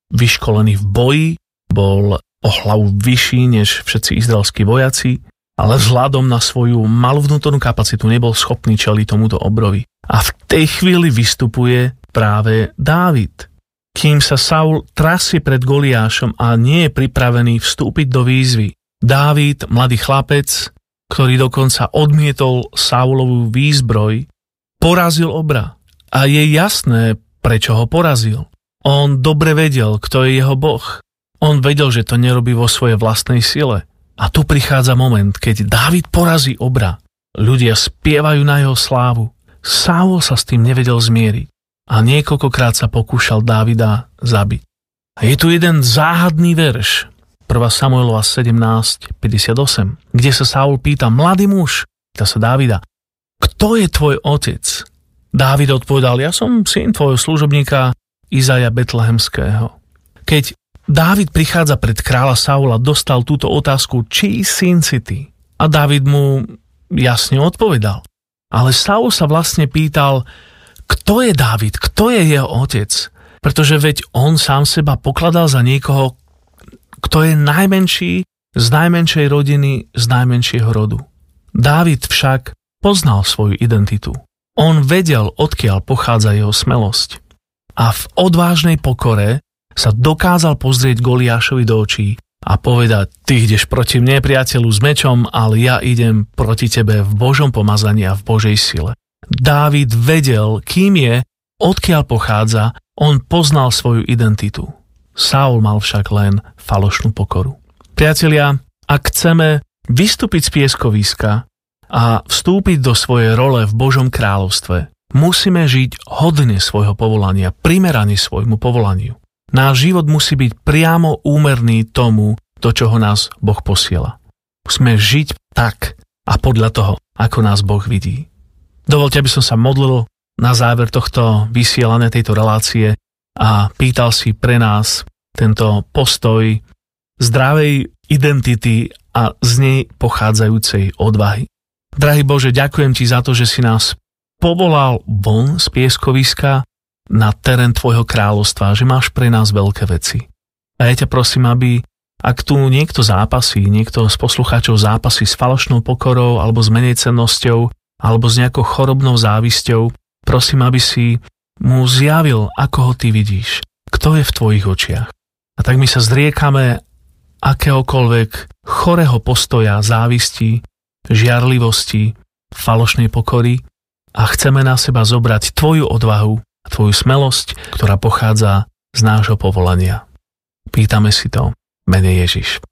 vyškolený v boji, bol o hlavu vyšší než všetci izraelskí vojaci, ale vzhľadom na svoju malú vnútornú kapacitu nebol schopný čeliť tomuto obrovi. A v tej chvíli vystupuje práve Dávid. Kým sa Saul trasie pred Goliášom a nie je pripravený vstúpiť do výzvy. Dávid, mladý chlapec, ktorý dokonca odmietol Saulovú výzbroj, porazil obra. A je jasné, prečo ho porazil. On dobre vedel, kto je jeho boh. On vedel, že to nerobí vo svojej vlastnej sile. A tu prichádza moment, keď Dávid porazí obra. Ľudia spievajú na jeho slávu. Saul sa s tým nevedel zmieriť. A niekoľkokrát sa pokúšal Dávida zabiť. A je tu jeden záhadný verš, 1. Samuelova 17:58, kde sa Saul pýta, mladý muž, pýta sa Dávida, kto je tvoj otec? Dávid odpovedal, ja som syn tvojho služobníka Izaja Betlehemského. Keď Dávid prichádza pred kráľa Saula, dostal túto otázku, čí syn si ty? A Dávid mu jasne odpovedal. Ale Saul sa vlastne pýtal, kto je Dávid, kto je jeho otec? Pretože veď on sám seba pokladal za niekoho, kto je najmenší z najmenšej rodiny, z najmenšieho rodu. Dávid však poznal svoju identitu. On vedel, odkiaľ pochádza jeho smelosť. A v odvážnej pokore sa dokázal pozrieť Goliášovi do očí a povedať, ty ideš proti mne, priateľu, s mečom, ale ja idem proti tebe v Božom pomazaní a v Božej sile. Dávid vedel, kým je, odkiaľ pochádza, on poznal svoju identitu. Saul mal však len falošnú pokoru. Priatelia, ak chceme vystúpiť z pieskoviska a vstúpiť do svojej role v Božom kráľovstve, musíme žiť hodne svojho povolania, primerane svojmu povolaniu. Náš život musí byť priamo úmerný tomu, do čoho nás Boh posiela. Musíme žiť tak a podľa toho, ako nás Boh vidí. Dovoľte, aby som sa modlil na záver tohto vysielania, tejto relácie a pýtal si pre nás tento postoj zdravej identity a z nej pochádzajúcej odvahy. Drahý Bože, ďakujem ti za to, že si nás povolal von z pieskoviska na terén tvojho kráľovstva, že máš pre nás veľké veci. A ja ťa prosím, aby ak tu niekto zápasí, niekto z poslucháčov zápasí s falošnou pokorou alebo s menejcennosťou alebo s nejakou chorobnou závisťou, prosím, aby si mu zjavil, ako ho ty vidíš, kto je v tvojich očiach. A tak my sa zriekame akéhokoľvek chorého postoja, závisti, žiarlivosti, falošnej pokory a chceme na seba zobrať tvoju odvahu a tvoju smelosť, ktorá pochádza z nášho povolania. Pýtame si to, mene Ježiš.